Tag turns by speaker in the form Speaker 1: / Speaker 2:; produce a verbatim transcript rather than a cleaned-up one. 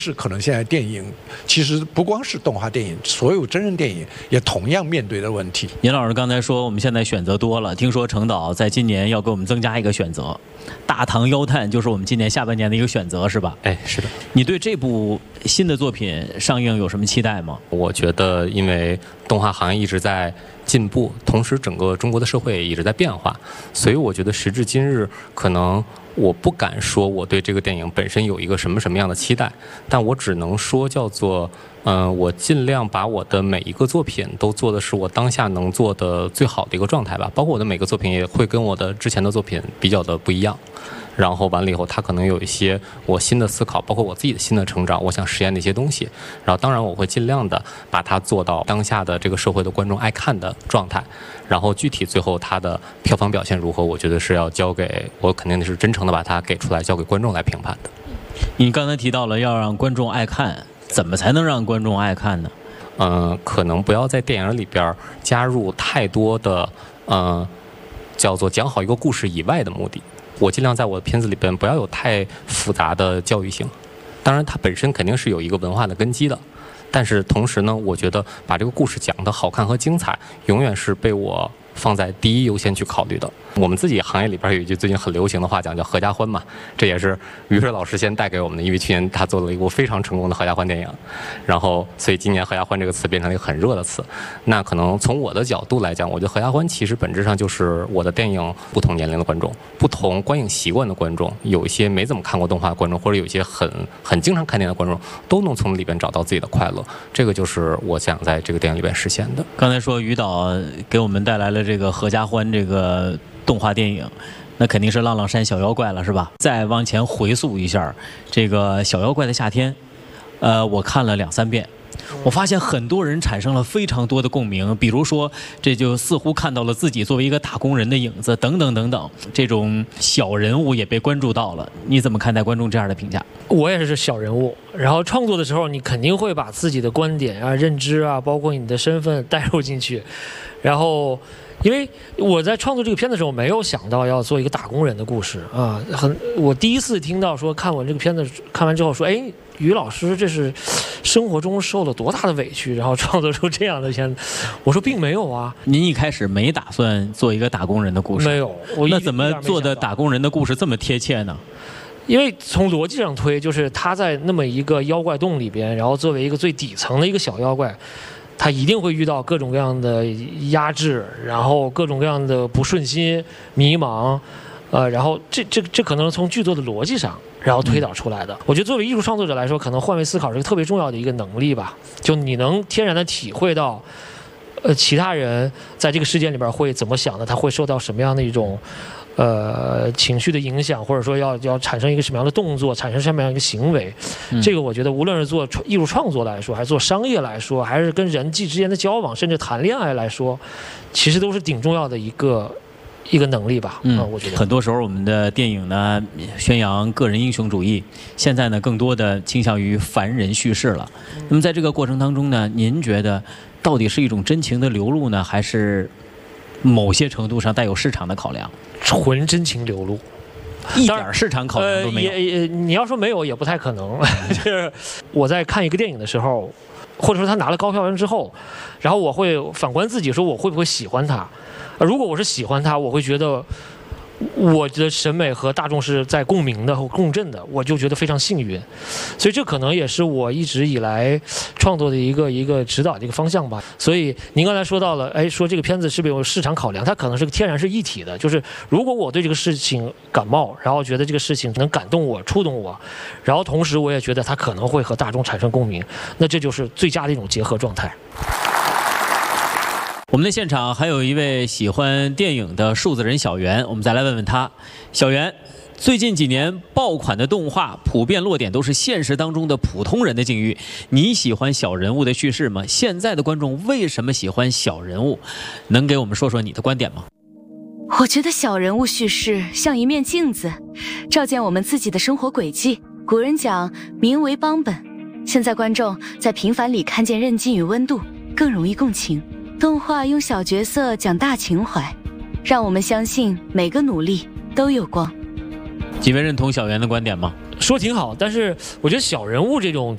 Speaker 1: 是可能现在电影其实不光是动画电影，所有真人电影也同样面对的问题。
Speaker 2: 尹老师刚才说我们现在选择多了，听说程导在今年要给我们增加一个选择，大唐妖探就是我们今年下半年的一个选择，是吧？
Speaker 3: 哎，是的。
Speaker 2: 你对这部新的作品上映有什么期待吗？
Speaker 3: 我觉得，因为动画行业一直在进步，同时整个中国的社会一直在变化，所以我觉得时至今日，可能我不敢说我对这个电影本身有一个什么什么样的期待，但我只能说叫做，嗯、呃，我尽量把我的每一个作品都做的是我当下能做的最好的一个状态吧，包括我的每个作品也会跟我的之前的作品比较的不一样。然后完了以后，它可能有一些我新的思考，包括我自己的新的成长，我想实验的一些东西。然后当然我会尽量的把它做到当下的这个社会的观众爱看的状态。然后具体最后它的票房表现如何，我觉得是要交给我，肯定是真诚的把它给出来，交给观众来评判的。
Speaker 2: 你刚才提到了要让观众爱看，怎么才能让观众爱看呢？
Speaker 3: 嗯、呃，可能不要在电影里边加入太多的呃，叫做讲好一个故事以外的目的。我尽量在我的片子里边不要有太复杂的教育性，当然它本身肯定是有一个文化的根基的，但是同时呢，我觉得把这个故事讲得好看和精彩，永远是被我放在第一优先去考虑的。我们自己行业里边有一句最近很流行的话讲，叫合家欢嘛，这也是于水老师先带给我们的，因为去年他做了一部非常成功的合家欢电影，然后所以今年合家欢这个词变成了一个很热的词。那可能从我的角度来讲，我觉得合家欢其实本质上就是我的电影不同年龄的观众，不同观影习惯的观众，有一些没怎么看过动画的观众，或者有一些很很经常看电影的观众，都能从里边找到自己的快乐。这个就是我想在这个电影里边实现的。
Speaker 2: 刚才说于导给我们带来了这个合家欢这个动画电影，那肯定是浪浪山小妖怪了，是吧？再往前回溯一下，这个小妖怪的夏天，呃，我看了两三遍，我发现很多人产生了非常多的共鸣，比如说这就似乎看到了自己作为一个打工人的影子，等等等等，这种小人物也被关注到了。你怎么看待观众这样的评价？
Speaker 4: 我也是小人物，然后创作的时候，你肯定会把自己的观点啊、认知啊，包括你的身份带入进去，然后。因为我在创作这个片子的时候，没有想到要做一个打工人的故事啊，很我第一次听到说看完这个片子看完之后说，哎，于老师这是生活中受了多大的委屈，然后创作出这样的片子。我说并没有啊。
Speaker 2: 您一开始没打算做一个打工人的故事？
Speaker 4: 没有。我
Speaker 2: 那怎么做的打工人的故事这么贴切呢？
Speaker 4: 因为从逻辑上推，就是他在那么一个妖怪洞里边，然后作为一个最底层的一个小妖怪。他一定会遇到各种各样的压制，然后各种各样的不顺心、迷茫，呃，然后这这这可能从剧作的逻辑上，然后推导出来的。我觉得作为艺术创作者来说，可能换位思考是一个特别重要的一个能力吧，就你能天然的体会到，呃，其他人在这个事件里边会怎么想的，他会受到什么样的一种。呃，情绪的影响，或者说要要产生一个什么样的动作，产生什么样一个行为，嗯、这个我觉得无论是做艺术创作来说，还是做商业来说，还是跟人际之间的交往，甚至谈恋爱来说，其实都是挺重要的一个一个能力吧。嗯，我觉得
Speaker 2: 很多时候我们的电影呢，宣扬个人英雄主义，现在呢更多的倾向于凡人叙事了。嗯、那么在这个过程当中呢，您觉得到底是一种真情的流露呢，还是某些程度上带有市场的考量？
Speaker 4: 纯真情流露，
Speaker 2: 一点市场考量都没有。
Speaker 4: 呃、也也你要说没有也不太可能。就是我在看一个电影的时候，或者说他拿了高票房之后，然后我会反观自己，说我会不会喜欢他？如果我是喜欢他，我会觉得我的审美和大众是在共鸣的和共振的，我就觉得非常幸运。所以这可能也是我一直以来创作的一个一个指导的一个方向吧。所以您刚才说到了，哎，说这个片子是不是有市场考量？它可能是个天然是一体的，就是如果我对这个事情感冒，然后觉得这个事情能感动我、触动我，然后同时我也觉得它可能会和大众产生共鸣，那这就是最佳的一种结合状态。
Speaker 2: 我们的现场还有一位喜欢电影的数字人小袁，我们再来问问他。小袁，最近几年爆款的动画普遍落点都是现实当中的普通人的境遇，你喜欢小人物的叙事吗？现在的观众为什么喜欢小人物？能给我们说说你的观点吗？
Speaker 5: 我觉得小人物叙事像一面镜子，照见我们自己的生活轨迹。古人讲民为邦本，现在观众在平凡里看见韧劲与温度，更容易共情。动画用小角色讲大情怀，让我们相信每个努力都有光。
Speaker 2: 几位认同小袁的观点吗？
Speaker 4: 说挺好，但是我觉得小人物这种